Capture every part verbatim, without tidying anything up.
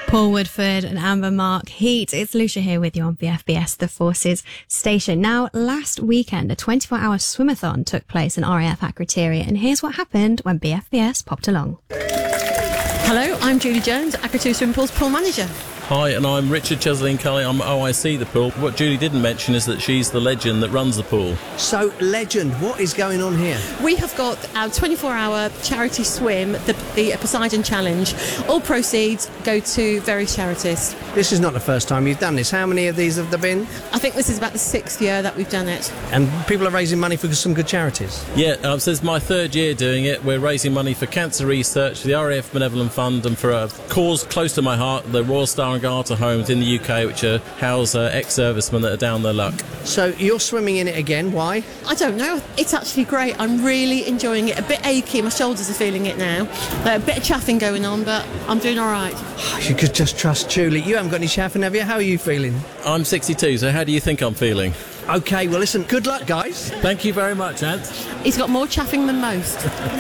Paul Woodford and Amber Mark Heat. It's Lucia here with you on B F B S, the Forces station. Now, last weekend, a twenty-four hour swimathon took place in R A F Akrotiri, and here's what happened when B F B S popped along. Hello, I'm Julie Jones, Akrotiri Swimming Pool's pool manager. Hi, and I'm Richard Chesley-Cully. I'm O I C the pool. What Julie didn't mention is that she's the legend that runs the pool. So, legend, what is going on here? We have got our twenty-four hour charity swim, the, the Poseidon Challenge. All proceeds go to various charities. This is not the first time you've done this. How many of these have there been? I think this is about the sixth year that we've done it. And people are raising money for some good charities? Yeah, um, so it's my third year doing it. We're raising money for cancer research, the R A F Benevolent Fund, and for a cause close to my heart, the Royal Star and Garter homes in the U K, which are, house uh, ex-servicemen that are down their luck. So you're swimming in it again, why? I don't know, it's actually great. I'm really enjoying it. A bit achy, my shoulders are feeling it now. Uh, a bit of chaffing going on, but I'm doing all right. You could just trust Julie. You haven't got any chaffing, have you? How are you feeling? I'm sixty-two, so how do you think I'm feeling? OK, well listen, good luck guys. Thank you very much, Ant. He's got more chaffing than most.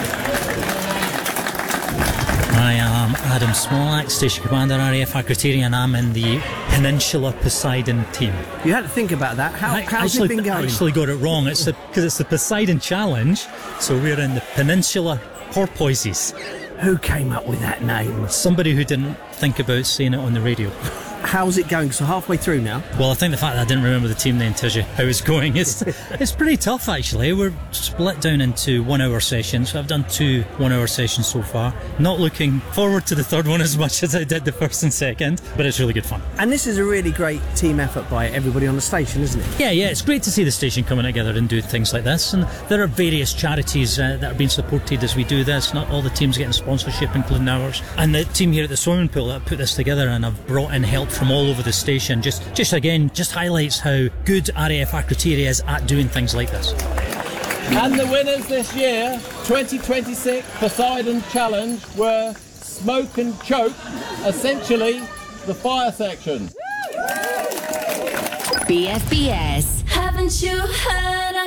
I am Adam Smolak, Station Commander R A F Akrotiri, and I'm in the Peninsula Poseidon team. You had to think about that. How, I how's actually, it been going? I actually got it wrong. It's because it's the Poseidon Challenge, so we're in the Peninsula Porpoises. Who came up with that name? Somebody who didn't think about saying it on the radio. How's it going? So halfway through now? Well, I think the fact that I didn't remember the team name tells you how it's going. It's, it's pretty tough, actually. We're split down into one-hour sessions. I've done two one-hour sessions so far. Not looking forward to the third one as much as I did the first and second, but it's really good fun. And this is a really great team effort by everybody on the station, isn't it? Yeah, yeah, it's great to see the station coming together and doing things like this. And there are various charities uh, that are being supported as we do this. Not all the teams getting sponsorship, including ours. And the team here at the swimming pool that put this together and have brought in help from all over the station. Just, just again, just highlights how good R A F Akrotiri is at doing things like this. And the winners this year, twenty twenty-six Poseidon Challenge, were Smoke and Choke, essentially the fire section. B F B S. Haven't you heard